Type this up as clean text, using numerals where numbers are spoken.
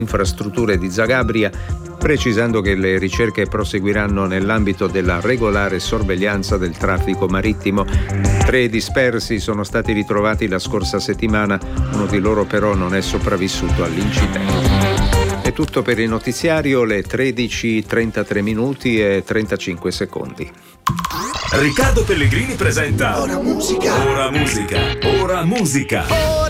infrastrutture di Zagabria, precisando che le ricerche proseguiranno nell'ambito della regolare sorveglianza del traffico marittimo. 3 dispersi sono stati ritrovati la scorsa settimana, uno di loro però non è sopravvissuto all'incidente. È tutto per il notiziario, le 13:33 minuti e 35 secondi. Riccardo Pellegrini presenta Ora musica. Ora musica. Ora musica.